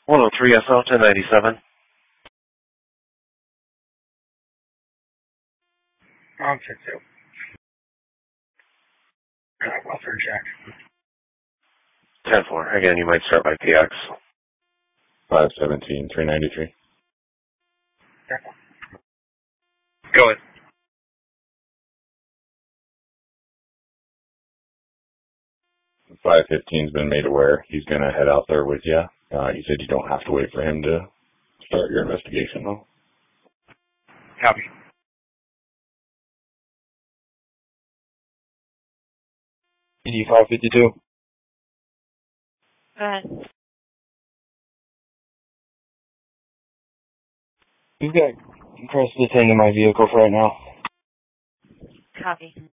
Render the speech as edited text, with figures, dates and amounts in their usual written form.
103 SL 1097. Wrong 6-2. Welfare check. 10-4. Again, you might start by PX. 517, 393. Go ahead. .515's been made aware. He's going to head out there with you. He said you don't have to wait for him to start your investigation, though. Copy. ED 552. Go ahead. We've got Chris detained in my vehicle for right now. Copy.